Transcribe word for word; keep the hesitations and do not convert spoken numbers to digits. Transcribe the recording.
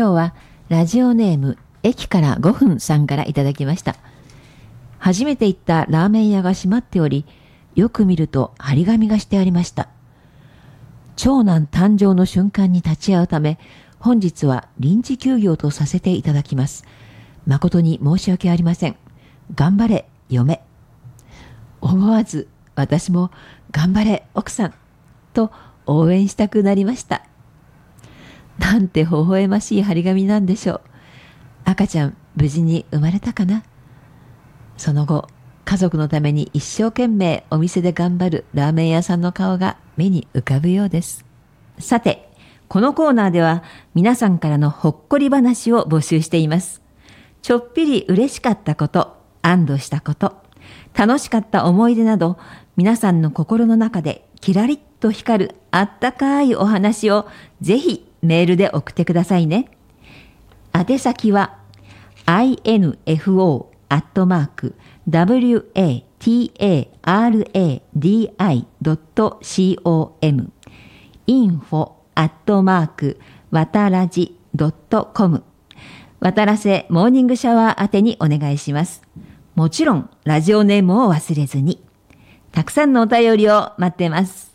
今日はラジオネーム駅からごふんさんからいただきました。初めて行ったラーメン屋が閉まっており、よく見ると張り紙がしてありました。長男誕生の瞬間に立ち会うため、本日は臨時休業とさせていただきます。誠に申し訳ありません。頑張れ、嫁。思わず私も頑張れ、奥さんと応援したくなりました。なんて微笑ましい張り紙なんでしょう。赤ちゃん無事に生まれたかな。その後、家族のために一生懸命お店で頑張るラーメン屋さんの顔が目に浮かぶようです。さて、このコーナーでは皆さんからのほっこり話を募集しています。ちょっぴり嬉しかったこと、安堵したこと、楽しかった思い出など、皆さんの心の中でキラリッと光るあったかいお話をぜひメールで送ってくださいね。宛先は アイエヌエフオー アットマーク ダブリューエーティーエーアールエーディーアイ ドット コム インフォ アットマーク わたらじ ドット コム 渡らせモーニングシャワー宛てにお願いします。もちろんラジオネームを忘れずに。たくさんのお便りを待ってます。